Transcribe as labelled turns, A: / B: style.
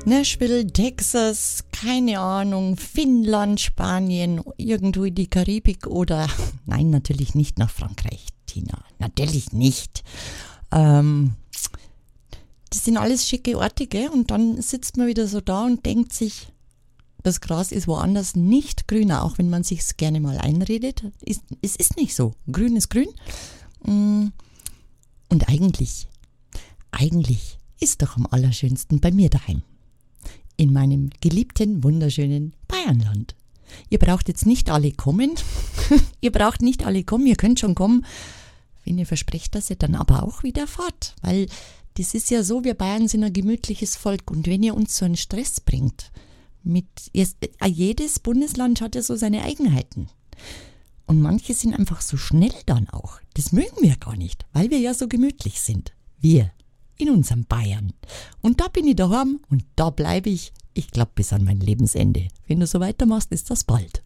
A: Nashville, Texas, keine Ahnung, Finnland, Spanien, irgendwo in die Karibik oder, nein, natürlich nicht nach Frankreich, Tina, natürlich nicht. Das sind alles schicke Orte, gell? Und dann sitzt man wieder so da und denkt sich, das Gras ist woanders nicht grüner, auch wenn man sich's gerne mal einredet. Es ist nicht so. Grün ist grün. Und eigentlich ist doch am allerschönsten bei mir daheim. In meinem geliebten, wunderschönen Bayernland. Ihr braucht jetzt nicht alle kommen. Ihr könnt schon kommen. Wenn ihr versprecht, dass ihr dann aber auch wieder fahrt. Weil das ist ja so, wir Bayern sind ein gemütliches Volk. Und wenn ihr uns so einen Stress bringt, jedes Bundesland hat ja so seine Eigenheiten. Und manche sind einfach so schnell dann auch. Das mögen wir gar nicht, weil wir ja so gemütlich sind. Wir. In unserem Bayern. Und da bin ich daheim und da bleibe ich, ich glaube bis an mein Lebensende. Wenn du so weitermachst, ist das bald.